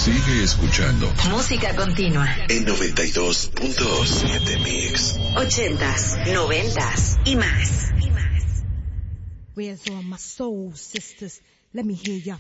Sigue escuchando. Música continua. En 92.7 Mix. 80s, 90s y más. Where's all my soul sisters? Let me hear your